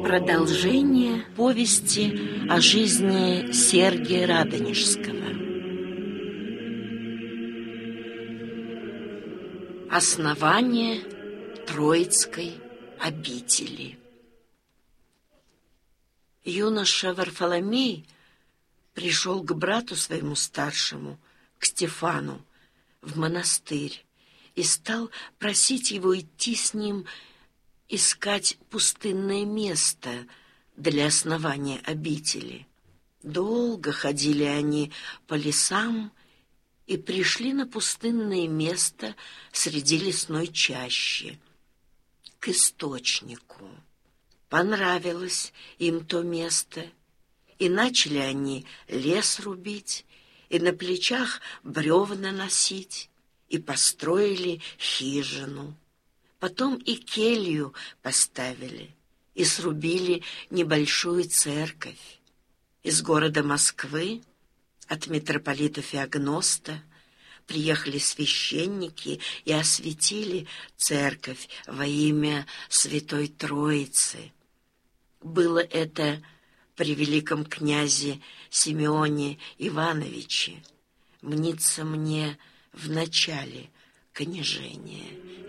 Продолжение повести о жизни Сергия Радонежского. Основание Троицкой обители. Юноша Варфоломей пришел к брату своему старшему, к Стефану, в монастырь и стал просить его идти с ним искать пустынное место для основания обители. Долго ходили они по лесам и пришли на пустынное место среди лесной чащи, к источнику. Понравилось им то место, и начали они лес рубить, и на плечах бревна носить, и построили хижину. Потом и келью поставили, и срубили небольшую церковь. Из города Москвы, от митрополита Феогноста, приехали священники и осветили церковь во имя Святой Троицы. Было это при великом князе Симеоне Ивановиче, мнится мне в начале княжения.